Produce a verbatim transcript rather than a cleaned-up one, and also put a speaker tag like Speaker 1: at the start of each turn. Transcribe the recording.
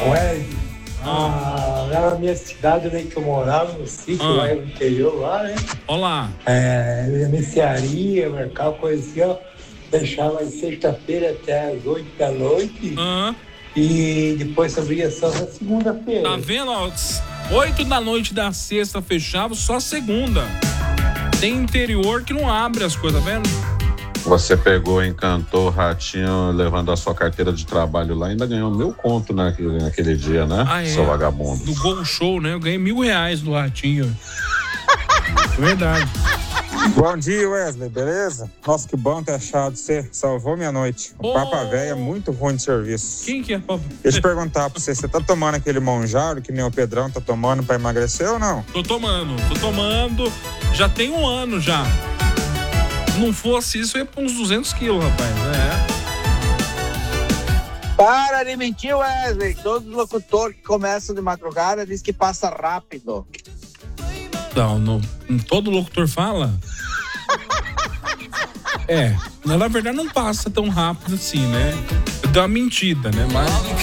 Speaker 1: Ué, ah, lá na minha cidade, né, que eu morava, no sítio,
Speaker 2: Ah.
Speaker 1: lá no interior, lá, né?
Speaker 2: Olá.
Speaker 1: É, mercearia, mercado, coisa assim, ó. Fechava de sexta-feira até as oito da noite.
Speaker 2: Ah.
Speaker 1: E depois abria só na segunda-feira.
Speaker 2: Tá vendo? Ó, oito da noite da sexta fechava, só segunda. Tem interior que não abre as coisas, tá vendo?
Speaker 3: Você pegou, encantou o Ratinho levando a sua carteira de trabalho lá, ainda ganhou mil conto naquele, naquele dia, né?
Speaker 2: Ah, é?
Speaker 3: Seu vagabundo.
Speaker 2: Do Gol Show, né? Eu ganhei mil reais do Ratinho. Verdade.
Speaker 4: Bom dia, Wesley, beleza? Nossa, que bom ter achado você. Salvou minha noite. O
Speaker 2: Oh.
Speaker 4: Papa Véia é muito ruim de serviço.
Speaker 2: Quem que é Papa?
Speaker 4: Deixa eu perguntar pra você, você tá tomando aquele monjaro que nem o Pedrão tá tomando pra emagrecer ou não?
Speaker 2: Tô tomando, tô tomando. Já tem um ano já. Se não fosse isso, eu ia pra uns duzentos quilos, rapaz. É.
Speaker 5: Para de mentir, Wesley. Todo locutor que começa de madrugada diz que passa rápido.
Speaker 2: Não, não. Todo locutor fala? É. Na verdade, não passa tão rápido assim, né? Deu uma mentira, né? Mas.